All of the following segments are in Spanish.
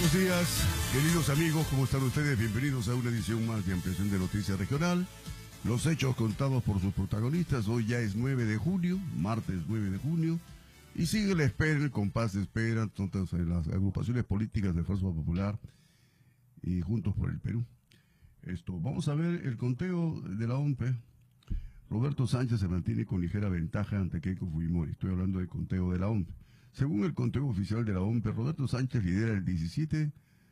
Buenos días, queridos amigos, ¿cómo están ustedes? Bienvenidos a una edición más de Ampliación de Noticias Regional. Los hechos contados por sus protagonistas. Hoy ya es 9 de junio, martes 9 de junio, y sigue la espera, el compás de espera, todas las agrupaciones políticas de Fuerza Popular y Juntos por el Perú. Vamos a ver el conteo de la OMPE. Roberto Sánchez se mantiene con ligera ventaja ante Keiko Fujimori. Estoy hablando del conteo de la OMPE. Según el conteo oficial de la OMPE, Roberto Sánchez lidera en 17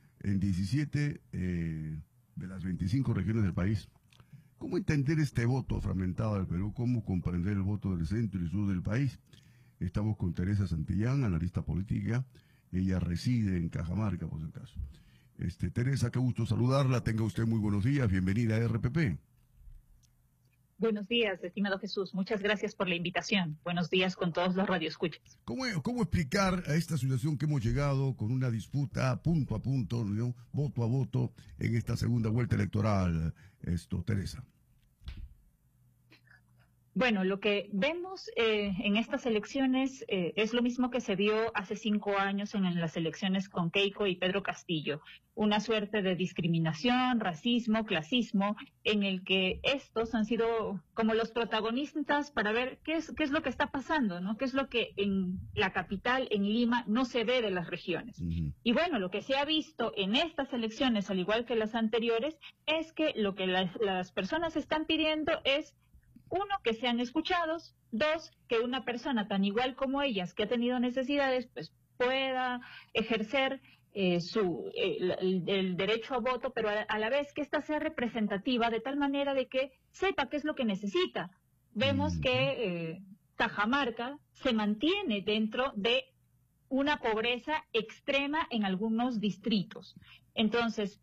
de las 25 regiones del país. ¿Cómo entender este voto fragmentado del Perú? ¿Cómo comprender el voto del centro y sur del país? Estamos con Teresa Santillán, analista política. Ella reside en Cajamarca, por si acaso. Teresa, qué gusto saludarla. Tenga usted muy buenos días. Bienvenida a RPP. Buenos días, estimado Jesús. Muchas gracias por la invitación. Buenos días con todos los radioescuchas. ¿Cómo explicar a esta situación que hemos llegado con una disputa punto a punto, ¿no? Voto a voto en esta segunda vuelta electoral, Teresa? Bueno, lo que vemos en estas elecciones es lo mismo que se vio hace 5 años en las elecciones con Keiko y Pedro Castillo. Una suerte de discriminación, racismo, clasismo, en el que estos han sido como los protagonistas para ver qué es lo que está pasando, ¿no? Qué es lo que en la capital, en Lima, no se ve de las regiones. Y bueno, lo que se ha visto en estas elecciones, al igual que las anteriores, es que lo que las personas están pidiendo es: uno, que sean escuchados; dos, que una persona tan igual como ellas, que ha tenido necesidades, pues pueda ejercer el derecho a voto, pero a la vez que ésta sea representativa de tal manera de que sepa qué es lo que necesita. Vemos que Cajamarca se mantiene dentro de una pobreza extrema en algunos distritos. Entonces,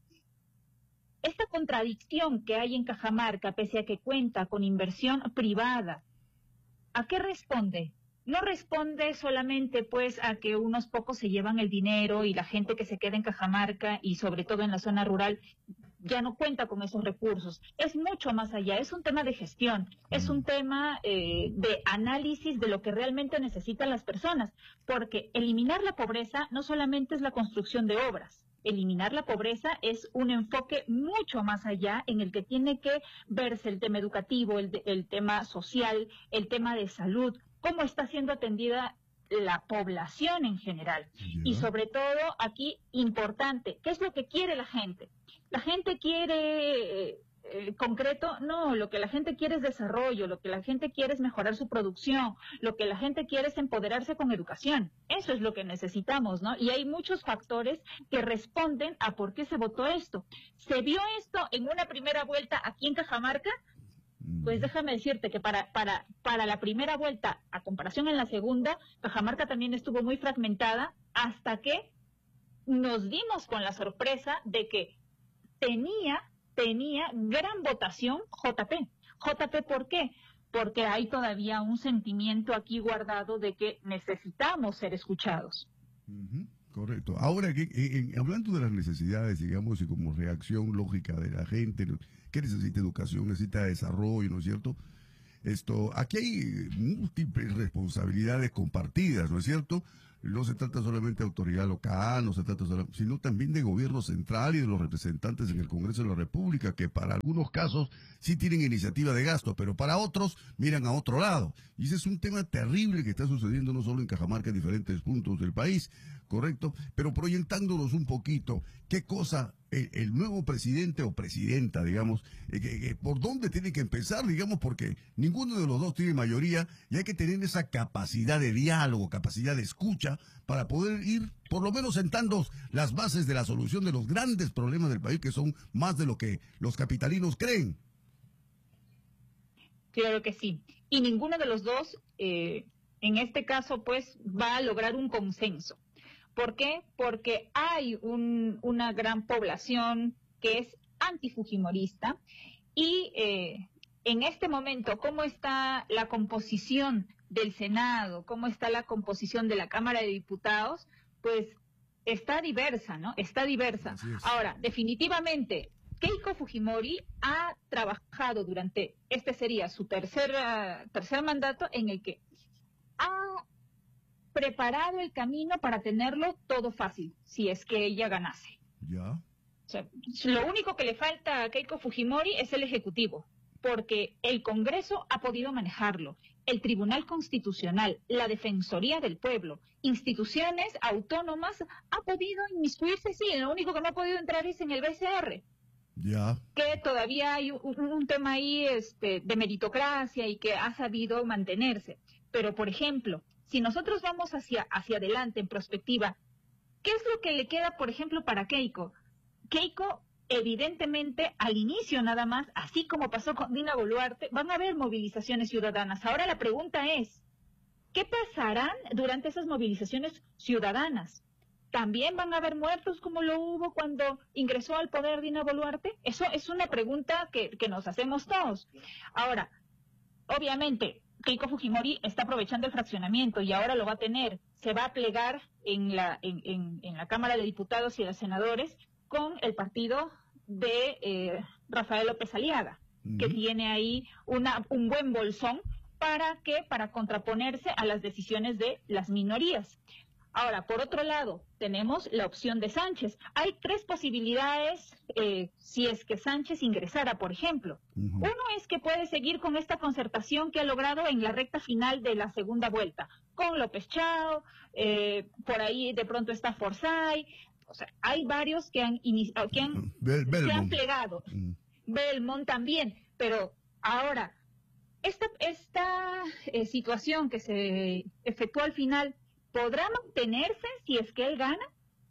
esta contradicción que hay en Cajamarca, pese a que cuenta con inversión privada, ¿a qué responde? No responde solamente pues a que unos pocos se llevan el dinero y la gente que se queda en Cajamarca y sobre todo en la zona rural ya no cuenta con esos recursos. Es mucho más allá, es un tema de gestión, es un tema de análisis de lo que realmente necesitan las personas, porque eliminar la pobreza no solamente es la construcción de obras. Eliminar la pobreza es un enfoque mucho más allá, en el que tiene que verse el tema educativo, el tema social, el tema de salud, cómo está siendo atendida la población en general. Y sobre todo, aquí, importante, ¿qué es lo que quiere la gente? La gente quiere concreto, no, lo que la gente quiere es desarrollo, lo que la gente quiere es mejorar su producción, lo que la gente quiere es empoderarse con educación. Eso es lo que necesitamos, ¿no? Y hay muchos factores que responden a por qué se votó esto. ¿Se vio esto en una primera vuelta aquí en Cajamarca? Pues déjame decirte que para la primera vuelta, a comparación en la segunda, Cajamarca también estuvo muy fragmentada, hasta que nos dimos con la sorpresa de que tenía gran votación JP. ¿JP por qué? Porque hay todavía un sentimiento aquí guardado de que necesitamos ser escuchados. Correcto. Ahora, hablando de las necesidades, digamos, y como reacción lógica de la gente, que necesita educación, necesita desarrollo, ¿no es cierto? Aquí hay múltiples responsabilidades compartidas, ¿no es cierto? No se trata solamente de autoridad local, no se trata sino también de gobierno central y de los representantes en el Congreso de la República, que para algunos casos sí tienen iniciativa de gasto, pero para otros miran a otro lado. Y ese es un tema terrible que está sucediendo no solo en Cajamarca, en diferentes puntos del país, ¿correcto? Pero proyectándonos un poquito, ¿qué cosa el nuevo presidente o presidenta, digamos, por dónde tiene que empezar, digamos, porque ninguno de los dos tiene mayoría y hay que tener esa capacidad de diálogo, capacidad de escucha para poder ir por lo menos sentando las bases de la solución de los grandes problemas del país, que son más de lo que los capitalinos creen? Claro que sí. Y ninguno de los dos, en este caso, pues, va a lograr un consenso. ¿Por qué? Porque hay una gran población que es antifujimorista y en este momento, ¿cómo está la composición del Senado? ¿Cómo está la composición de la Cámara de Diputados? Pues está diversa, ¿no? Está diversa. Ahora, definitivamente, Keiko Fujimori ha trabajado durante, este sería su tercer mandato, en el que ha preparado el camino para tenerlo todo fácil, si es que ella ganase. Ya. O sea, lo único que le falta a Keiko Fujimori es el Ejecutivo, porque el Congreso ha podido manejarlo, el Tribunal Constitucional, la Defensoría del Pueblo, instituciones autónomas ha podido inmiscuirse, sí, lo único que no ha podido entrar es en el BCR. Ya. Que todavía hay un tema ahí de meritocracia y que ha sabido mantenerse. Pero, por ejemplo, si nosotros vamos hacia adelante en perspectiva, ¿qué es lo que le queda, por ejemplo, para Keiko? Keiko, evidentemente, al inicio nada más, así como pasó con Dina Boluarte, van a haber movilizaciones ciudadanas. Ahora la pregunta es, ¿qué pasarán durante esas movilizaciones ciudadanas? ¿También van a haber muertos como lo hubo cuando ingresó al poder Dina Boluarte? Eso es una pregunta que nos hacemos todos. Ahora, obviamente, Keiko Fujimori está aprovechando el fraccionamiento y ahora lo va a tener. Se va a plegar en la Cámara de Diputados y de Senadores con el partido de Rafael López Aliaga, que tiene ahí un buen bolsón para contraponerse a las decisiones de las minorías. Ahora, por otro lado, tenemos la opción de Sánchez. Hay tres posibilidades si es que Sánchez ingresara, por ejemplo. Uno es que puede seguir con esta concertación que ha logrado en la recta final de la segunda vuelta, con López Chao, por ahí de pronto está Forsyth. O sea, hay varios que se han plegado. Belmont también, pero ahora, esta situación que se efectuó al final, ¿podrá mantenerse si es que él gana?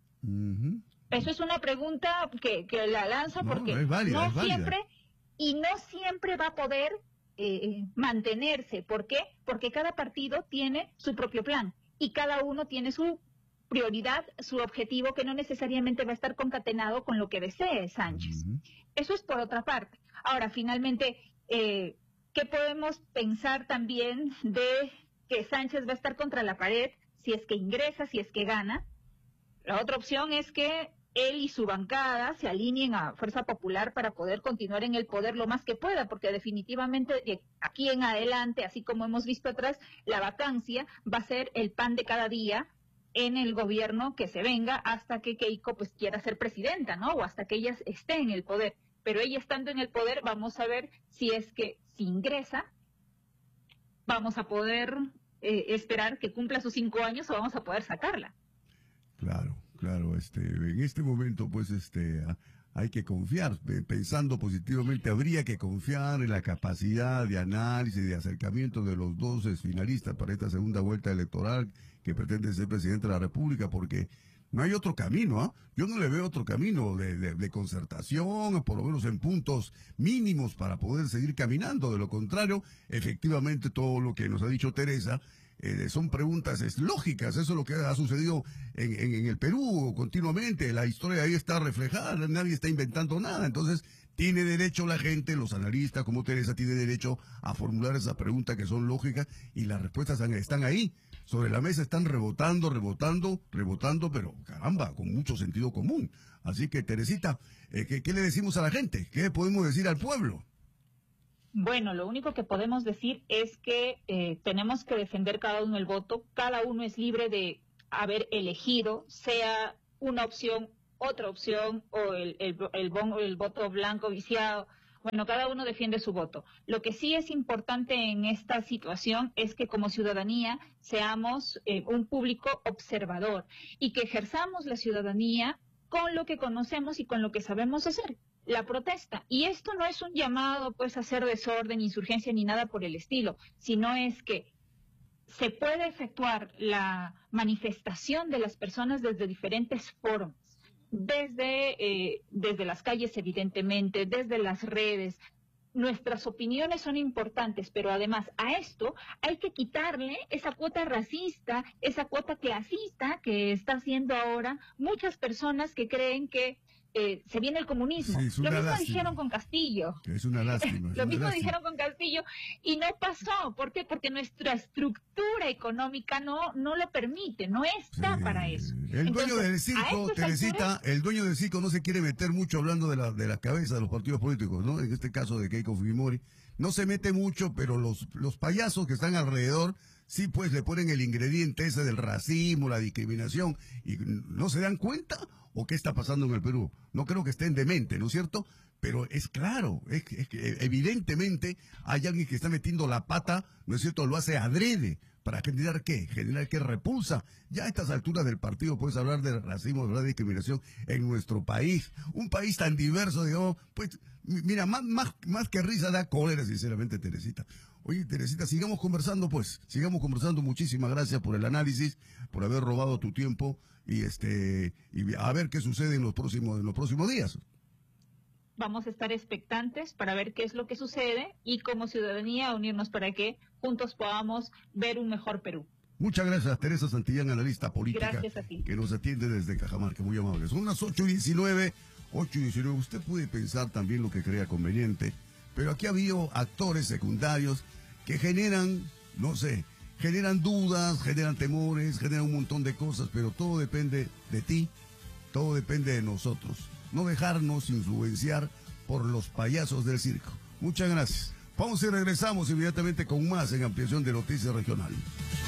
Eso es una pregunta que la lanzo porque es válida. no siempre va a poder mantenerse. ¿Por qué? Porque cada partido tiene su propio plan y cada uno tiene su prioridad, su objetivo, que no necesariamente va a estar concatenado con lo que desee Sánchez. Eso es por otra parte. Ahora, finalmente, ¿qué podemos pensar también de que Sánchez va a estar contra la pared si es que ingresa, si es que gana? La otra opción es que él y su bancada se alineen a Fuerza Popular para poder continuar en el poder lo más que pueda, porque definitivamente de aquí en adelante, así como hemos visto atrás, la vacancia va a ser el pan de cada día en el gobierno que se venga hasta que Keiko pues quiera ser presidenta, ¿no? O hasta que ella esté en el poder. Pero ella estando en el poder, vamos a ver si es que si ingresa, vamos a poder esperar que cumpla sus 5 años o vamos a poder sacarla. Claro. En este momento, pues, hay que confiar, pensando positivamente, habría que confiar en la capacidad de análisis, de acercamiento de los dos finalistas para esta segunda vuelta electoral que pretende ser presidente de la República, porque no hay otro camino, ¿ah? Yo no le veo otro camino de concertación, por lo menos en puntos mínimos para poder seguir caminando. De lo contrario, efectivamente, todo lo que nos ha dicho Teresa, son preguntas lógicas. Eso es lo que ha sucedido en el Perú continuamente. La historia ahí está reflejada, nadie está inventando nada. Entonces, tiene derecho la gente, los analistas como Teresa, tiene derecho a formular esas preguntas que son lógicas y las respuestas están ahí. Sobre la mesa están rebotando, pero caramba, con mucho sentido común. Así que, Teresita, ¿qué le decimos a la gente? ¿Qué podemos decir al pueblo? Bueno, lo único que podemos decir es que tenemos que defender cada uno el voto. Cada uno es libre de haber elegido, sea una opción, otra opción o el voto blanco viciado. Bueno, cada uno defiende su voto. Lo que sí es importante en esta situación es que como ciudadanía seamos un público observador y que ejerzamos la ciudadanía con lo que conocemos y con lo que sabemos hacer. La protesta. Y esto no es un llamado pues a hacer desorden, insurgencia ni nada por el estilo, sino es que se puede efectuar la manifestación de las personas desde diferentes formas, desde las calles evidentemente, desde las redes. Nuestras opiniones son importantes, pero además a esto hay que quitarle esa cuota racista, esa cuota clasista que está haciendo ahora muchas personas que creen que se viene el comunismo. Sí, lo mismo lástima. Dijeron con Castillo. Es una lástima. Lo mismo dijeron con Castillo y no pasó. ¿Por qué? Porque nuestra estructura económica no lo permite, no está para eso. El dueño del circo, Teresita, el dueño del circo no se quiere meter mucho hablando de la cabeza de los partidos políticos, ¿no? En este caso de Keiko Fujimori. No se mete mucho, pero los payasos que están alrededor sí, pues le ponen el ingrediente ese del racismo, la discriminación, y no se dan cuenta o qué está pasando en el Perú. No creo que estén demente, ¿no es cierto? Pero es claro, es que evidentemente hay alguien que está metiendo la pata, ¿no es cierto? Lo hace adrede. ¿Para generar qué? Generar qué repulsa. Ya a estas alturas del partido puedes hablar de racismo, de discriminación en nuestro país. Un país tan diverso, digamos, pues, mira, más que risa da cólera, sinceramente, Teresita. Oye, Teresita, sigamos conversando, pues. Sigamos conversando. Muchísimas gracias por el análisis, por haber robado tu tiempo y a ver qué sucede en los próximos días. Vamos a estar expectantes para ver qué es lo que sucede y como ciudadanía unirnos para que juntos podamos ver un mejor Perú. Muchas gracias, Teresa Santillán, analista política. Gracias a ti. Que nos atiende desde Cajamarca, muy amable. Son las 8:19. Usted puede pensar también lo que crea conveniente, pero aquí ha habido actores secundarios que generan, no sé, generan dudas, generan temores, generan un montón de cosas, pero todo depende de ti, todo depende de nosotros. No dejarnos influenciar por los payasos del circo. Muchas gracias. Vamos y regresamos inmediatamente con más en Ampliación de Noticias Regional.